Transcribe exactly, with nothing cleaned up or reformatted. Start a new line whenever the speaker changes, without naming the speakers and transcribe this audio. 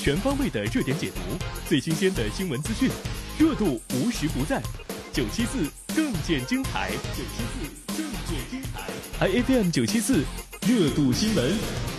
全方位的热点解读，最新鲜的新闻资讯，热度无时不在。九七四更见精彩，九七四更见精彩 ，I F M 九七四热度新闻。